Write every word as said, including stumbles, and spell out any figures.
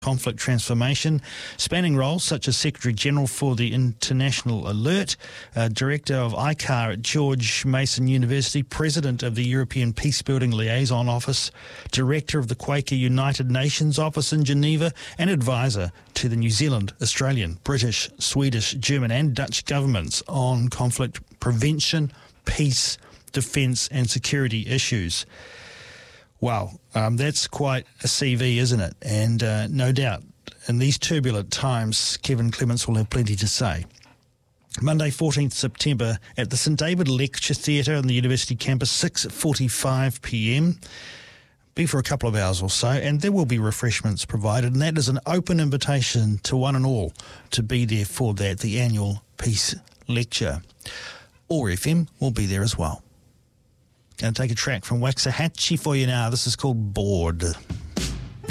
conflict transformation, spanning roles such as Secretary-General for the International Alert, uh, Director of I C A R at George Mason University, President of the European Peacebuilding Liaison Office, Director of the Quaker United Nations Office in Geneva, and advisor to the New Zealand, Australian, British, Swedish, German and Dutch governments on conflict prevention, peace, defence and security issues. Wow, um, that's quite a C V, isn't it? And uh, no doubt, in these turbulent times, Kevin Clements will have plenty to say. Monday, fourteenth September, at the St David Lecture Theatre on the University campus, six forty-five p m. Be for a couple of hours or so, and there will be refreshments provided, and that is an open invitation to one and all to be there for that, the annual Peace Lecture. O A R F M will be there as well. Going to take a track from Waxahachie for you now. This is called Bored.